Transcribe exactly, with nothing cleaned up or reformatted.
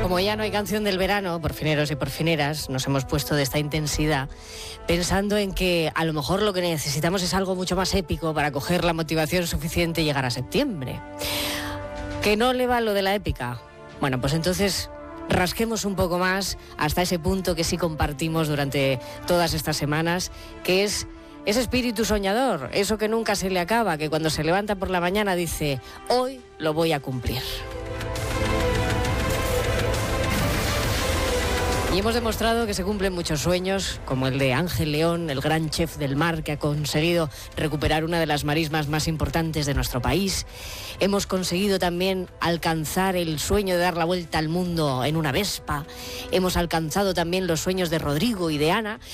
Como ya no hay canción del verano, porfineros y porfineras, nos hemos puesto de esta intensidad pensando en que a lo mejor lo que necesitamos es algo mucho más épico para coger la motivación suficiente y llegar a septiembre. ¿Que no le va lo de la épica? Bueno, pues entonces rasquemos un poco más hasta ese punto que sí compartimos durante todas estas semanas, que es ese espíritu soñador, eso que nunca se le acaba, que cuando se levanta por la mañana dice, hoy lo voy a cumplir. Y hemos demostrado que se cumplen muchos sueños, como el de Ángel León, el gran chef del mar que ha conseguido recuperar una de las marismas más importantes de nuestro país. Hemos conseguido también alcanzar el sueño de dar la vuelta al mundo en una Vespa. Hemos alcanzado también los sueños de Rodrigo y de Ana.